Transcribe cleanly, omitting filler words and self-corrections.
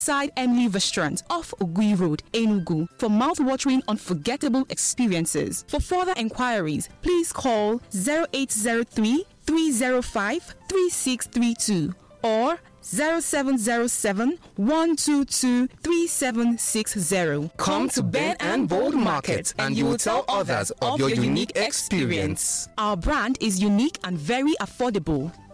outside Emily Restaurant off Ogui Road, Enugu for mouth-watering unforgettable experiences. For further inquiries, please call 0803 305 3632 or 0707 122 3760. Come to Ben and Bold Market and you will tell others of your unique experience. Our brand is unique and very affordable.